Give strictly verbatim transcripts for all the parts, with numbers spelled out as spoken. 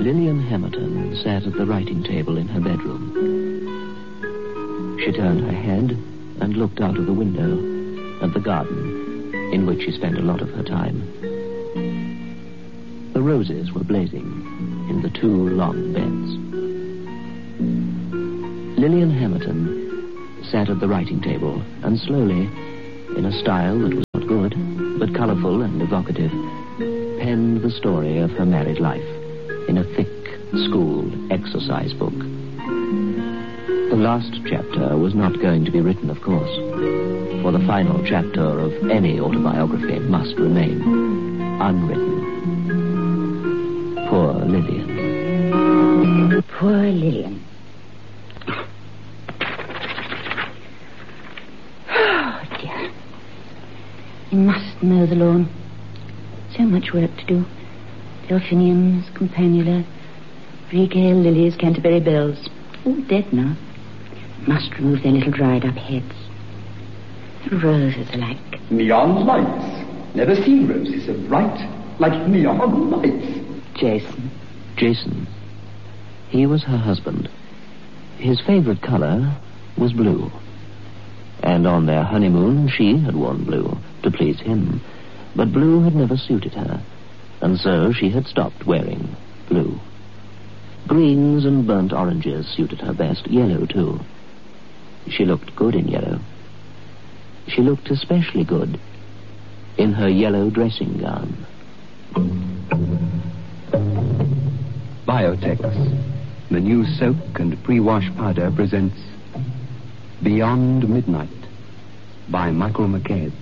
Lilian Hamilton sat at the writing table in her bedroom. She turned her head and looked out of the window at the garden, in which she spent a lot of her time. The roses were blazing in the two long beds. Lilian Hamilton sat at the writing table and slowly, in a style that was not good, but colorful and evocative, penned the story of her married life in a thick, schooled exercise book. The last chapter was not going to be written, of course, for the final chapter of any autobiography must remain unwritten. Poor Lilian. Poor Lilian. Oh, dear. You must mow the lawn. So much work to do. Delphiniums, campanula, regale lilies, Canterbury bells. All dead now. Must remove their little dried up heads. The roses are like... neon lights. Never seen roses so bright, like neon lights. Jason. Jason. He was her husband. His favorite color was blue. And on their honeymoon, she had worn blue to please him. But blue had never suited her, and so she had stopped wearing blue. Greens and burnt oranges suited her best, yellow too. She looked good in yellow. She looked especially good in her yellow dressing gown. Biotex, the new soak and pre-wash powder, presents Beyond Midnight by Michael McCabe.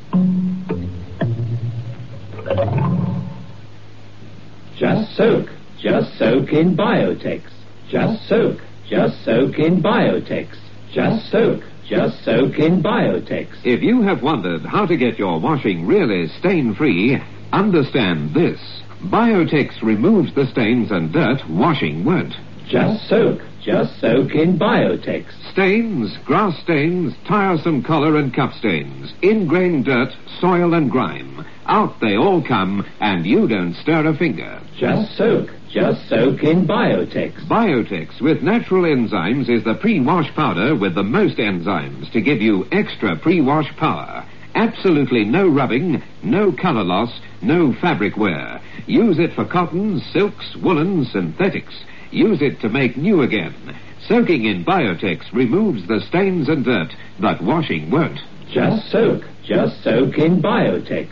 Just soak, just soak in Biotex. Just soak, just soak in Biotex. Just soak, just soak in Biotex. If you have wondered how to get your washing really stain-free, understand this. Biotex removes the stains and dirt washing won't. Just soak, just soak in Biotex. Stains, grass stains, tiresome collar and cup stains, ingrained dirt, soil and grime. Out they all come, and you don't stir a finger. Just soak, just soak in Biotex. Biotex with natural enzymes is the pre-wash powder with the most enzymes to give you extra pre-wash power. Absolutely no rubbing, no color loss, no fabric wear. Use it for cottons, silks, woolens, synthetics. Use it to make new again. Soaking in Biotex removes the stains and dirt, but washing won't. Just soak, just soak in Biotex.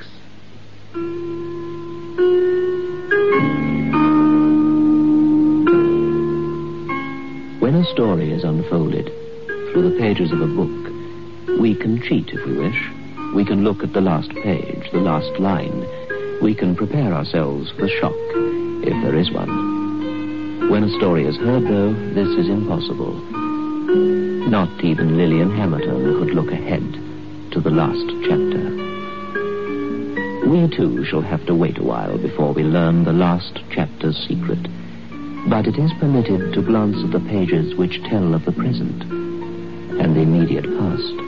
When a story is unfolded through the pages of a book, we can cheat if we wish. We can look at the last page, the last line. We can prepare ourselves for the shock, if there is one. When a story is heard, though, this is impossible. Not even Lilian Hamilton could look ahead to the last chapter. We, too, shall have to wait a while before we learn the last chapter's secret. But it is permitted to glance at the pages which tell of the present and the immediate past.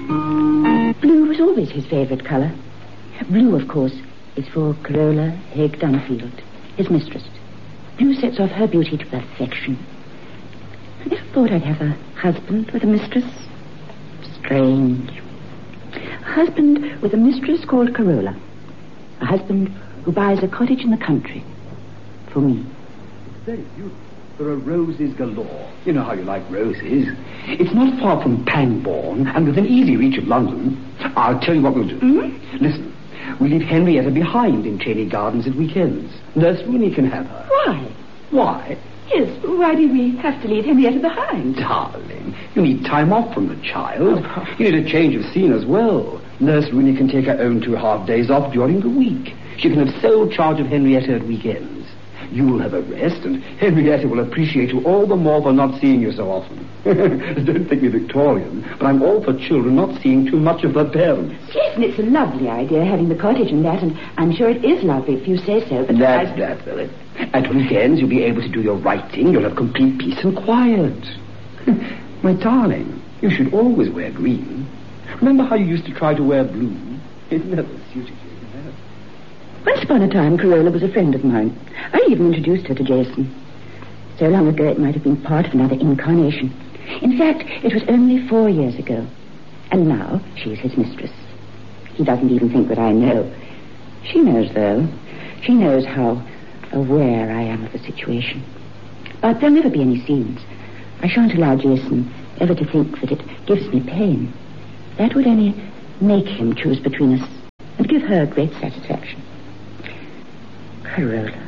Blue was always his favorite color. Blue, of course, is for Carola Haig Dunfield, his mistress. Blue sets off her beauty to perfection. I never thought I'd have a husband with a mistress. Strange. A husband with a mistress called Carola. A husband who buys a cottage in the country. For me. Very beautiful. There are roses galore. You know how you like roses. It's not far from Pangbourne, and within easy reach of London. I'll tell you what we'll do. Mm-hmm. Listen, we leave Henrietta behind in Cheney Gardens at weekends. Nurse Rooney can have her. Why? Why? Yes, why do we have to leave Henrietta behind? Darling, you need time off from the child. Oh. You need a change of scene as well. Nurse Rooney can take her own two half days off during the week. She can have sole charge of Henrietta at weekends. You'll have a rest, and Henrietta will appreciate you all the more for not seeing you so often. Don't think me Victorian, but I'm all for children not seeing too much of their parents. Yes, and it's a lovely idea, having the cottage and that, and I'm sure it is lovely if you say so, but... That's I... that, Philip. At weekends, you'll be able to do your writing. You'll have complete peace and quiet. My darling, you should always wear green. Remember how you used to try to wear blue? It never suited you, never. Once upon a time, Carola was a friend of mine. I even introduced her to Jason. So long ago, it might have been part of another incarnation. In fact, it was only four years ago. And now, she's his mistress. He doesn't even think that I know. She knows, though. She knows how aware I am of the situation. But there'll never be any scenes. I shan't allow Jason ever to think that it gives me pain. That would only make him choose between us and give her great satisfaction. Carola.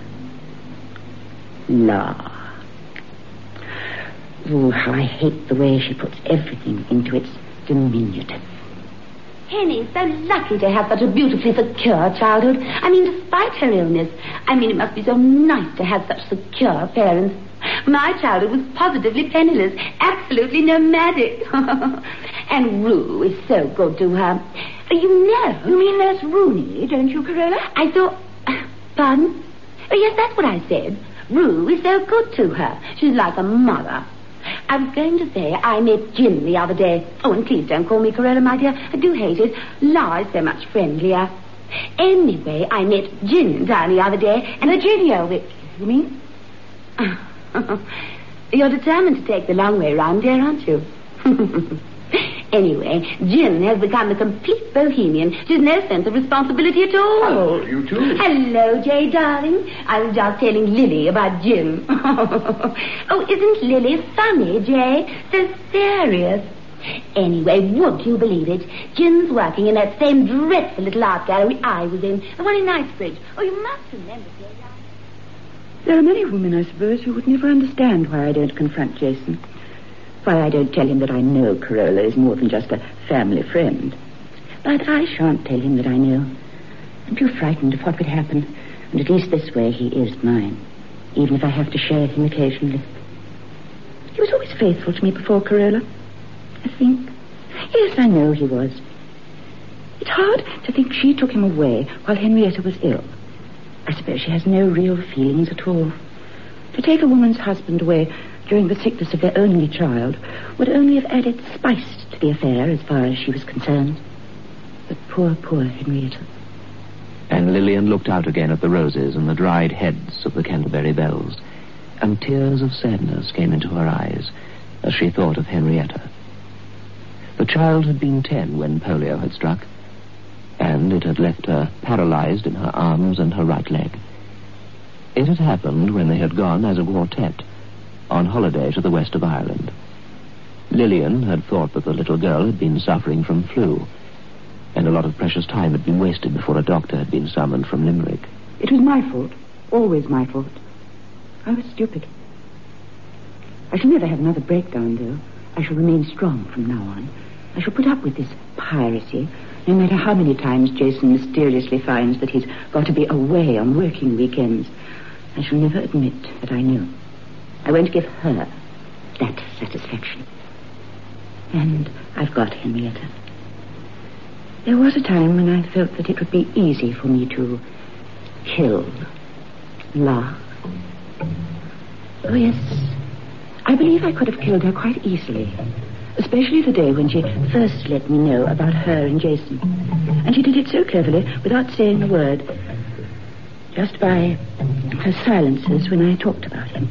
La. Oh, how I hate the way she puts everything into its diminutive. Henny's so lucky to have such a beautifully secure childhood. I mean, despite her illness. I mean, it must be so nice to have such secure parents. My childhood was positively penniless, absolutely nomadic. And Rue is so good to her. You know... You mean Nurse Rooney, don't you, Carola? I thought... Pardon? Oh, yes, that's what I said. Rue is so good to her. She's like a mother. I was going to say I met Jim the other day. Oh, and please don't call me Carola, my dear. I do hate it. La is so much friendlier. Anyway, I met Jim down the other day, and Virginia with... You mean? You're determined to take the long way round, dear, aren't you? Anyway, Jim has become a complete bohemian. She's no sense of responsibility at all. Hello, you two. Hello, Jay, darling. I was just telling Lily about Jim. Oh, isn't Lily funny, Jay? So serious. Anyway, would you believe it? Jim's working in that same dreadful little art gallery I was in, the one in Knightsbridge. Oh, you must remember, Jay, darling. There are many women, I suppose, who would never understand why I don't confront Jason. Why I don't tell him that I know Carola is more than just a family friend. But I shan't tell him that I know. I'm too frightened of what would happen. And at least this way he is mine, even if I have to share him occasionally. He was always faithful to me before Carola, I think. Yes, I know he was. It's hard to think she took him away while Henrietta was ill. I suppose she has no real feelings at all. To take a woman's husband away during the sickness of their only child would only have added spice to the affair as far as she was concerned. But poor, poor Henrietta. And Lillian looked out again at the roses and the dried heads of the Canterbury bells, and tears of sadness came into her eyes as she thought of Henrietta. The child had been ten when polio had struck, and it had left her paralyzed in her arms and her right leg. It had happened when they had gone as a quartet on holiday to the west of Ireland. Lillian had thought that the little girl had been suffering from flu, and a lot of precious time had been wasted before a doctor had been summoned from Limerick. It was my fault. Always my fault. I was stupid. I shall never have another breakdown, though. I shall remain strong from now on. I shall put up with this piracy, no matter how many times Jason mysteriously finds that he's got to be away on working weekends. I shall never admit that I know. I won't give her that satisfaction. And I've got Henrietta. There was a time when I felt that it would be easy for me to kill La. Oh, yes. I believe I could have killed her quite easily. Especially the day when she first let me know about her and Jason. And she did it so cleverly, without saying a word. Just by her silences when I talked about him.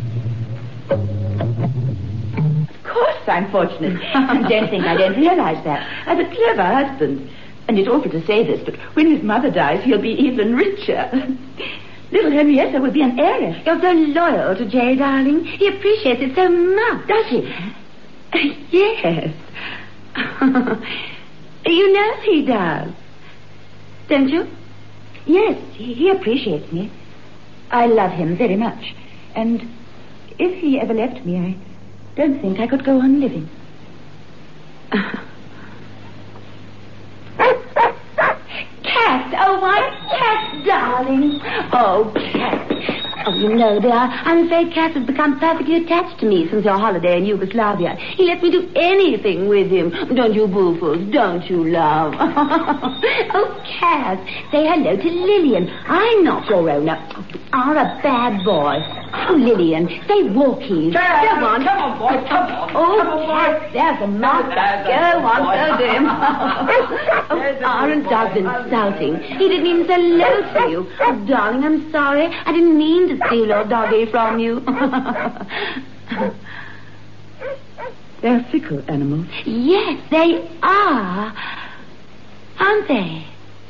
Of course I'm fortunate. And don't think I don't realize that. I have a clever husband. And it's awful to say this, but when his mother dies, he'll be even richer. Little Henrietta will be an heiress. You're so loyal to Jay, darling. He appreciates it so much. Does he? Yes. You know he does. Don't you? Yes, he, he appreciates me. I love him very much. And if he ever left me, I don't think I could go on living. Cat! Oh, my cat, darling. Oh, Cat. Oh, you know, dear, I'm afraid Cat has become perfectly attached to me since your holiday in Yugoslavia. He lets me do anything with him. Don't you, Boofles? Don't you, love? Oh, Cat, say hello to Lillian. I'm not your owner. are a bad boy. Oh, Lillian, say walkies. Go on. Come on, boy, come on. Oh, come on, yes, boy. there's a monster. Go on, go to him. Oh, aren't dogs insulting? He didn't even say hello to you. Oh, darling, I'm sorry. I didn't mean to steal your doggy from you. They're fickle animals. Yes, they are. Aren't they?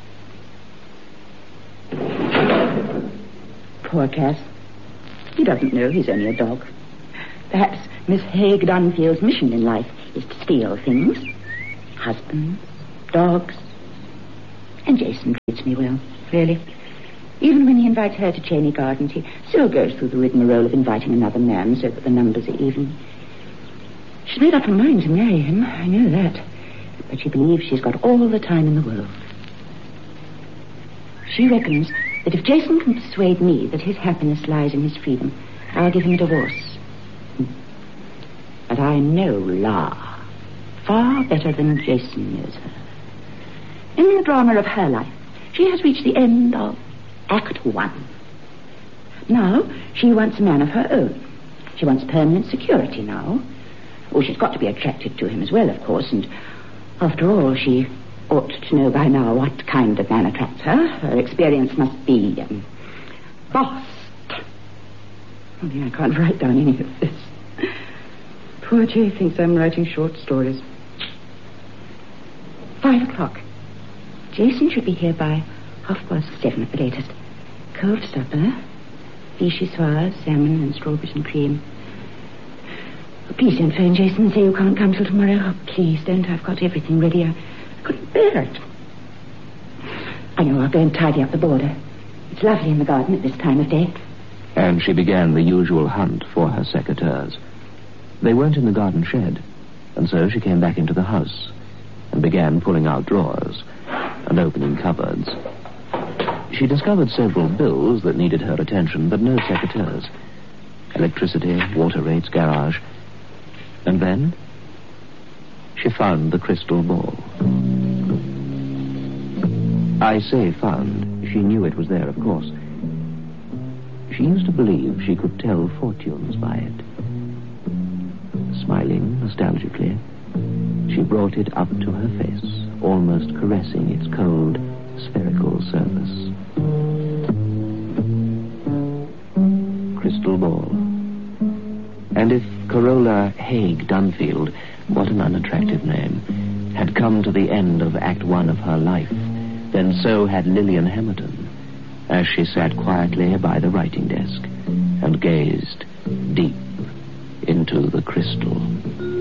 Poor Cass. He doesn't know he's only a dog. Perhaps Miss Haig Dunfield's mission in life is to steal things. Husbands, dogs. And Jason treats me well, really. Even when he invites her to Cheney Gardens, he still goes through the rigmarole of inviting another man so that the numbers are even. She's made up her mind to marry him, I know that. But she believes she's got all the time in the world. She reckons that if Jason can persuade me that his happiness lies in his freedom, I'll give him a divorce. But I know La far better than Jason knows her. In the drama of her life, she has reached the end of Act One. Now, she wants a man of her own. She wants permanent security now. Oh, she's got to be attracted to him as well, of course, and after all, she ought to know by now what kind of man attracts her. Her experience must be, um, vast. Only I can't write down any of this. Poor Jay thinks I'm writing short stories. Five o'clock. Jason should be here by half past seven at the latest. Cold supper, vichyssoise, salmon and strawberries and cream. Oh, please don't phone Jason and say you can't come till tomorrow. Oh, please don't. I've got everything ready. I couldn't bear it. I know, I'll go and tidy up the border. It's lovely in the garden at this time of day. And she began the usual hunt for her secateurs. They weren't in the garden shed, and so she came back into the house and began pulling out drawers and opening cupboards. She discovered several bills that needed her attention, but no secateurs. Electricity, water rates, garage. And then she found the crystal ball. I say found. She knew it was there, of course. She used to believe she could tell fortunes by it. Smiling nostalgically, she brought it up to her face, almost caressing its cold, spherical surface. Crystal ball. And if Corolla Haig Dunfield, what an unattractive name, had come to the end of Act One of her life, then so had Lillian Hamilton, as she sat quietly by the writing desk and gazed deep into the crystal.